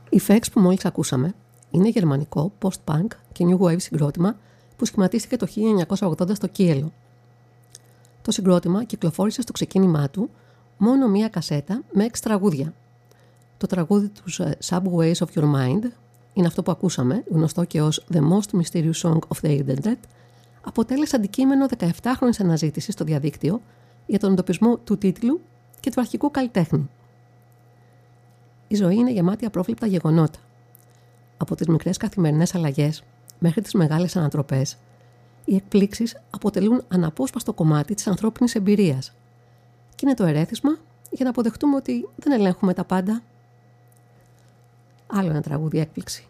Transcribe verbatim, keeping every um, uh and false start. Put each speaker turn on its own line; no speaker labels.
Η Fex που μόλις ακούσαμε είναι γερμανικό, post-punk και new wave συγκρότημα που σχηματίστηκε το χίλια εννιακόσια ογδόντα στο Κίελο. Το συγκρότημα κυκλοφόρησε στο ξεκίνημά του μόνο μία κασέτα με έξι τραγούδια. Το τραγούδι τους Subways of Your Mind είναι αυτό που ακούσαμε, γνωστό και ως The Most Mysterious Song of the Internet, αποτέλεσε αντικείμενο δεκαεπτάχρονης αναζήτησης στο διαδίκτυο για τον εντοπισμό του τίτλου και του αρχικού καλλιτέχνη. Η ζωή είναι γεμάτη απρόβλεπτα γεγονότα. Από τις μικρές καθημερινές αλλαγές μέχρι τις μεγάλες ανατροπές, οι εκπλήξεις αποτελούν αναπόσπαστο κομμάτι της ανθρώπινης εμπειρίας και είναι το ερέθισμα για να αποδεχτούμε ότι δεν ελέγχουμε τα πάντα. Άλλο ένα τραγούδι έκπληξη.